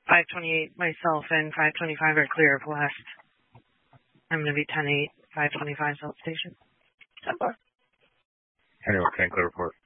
528 myself and 525 are clear of west. I'm going to be 10-8, 525 South Station. 10-4. Henry 10, clear report.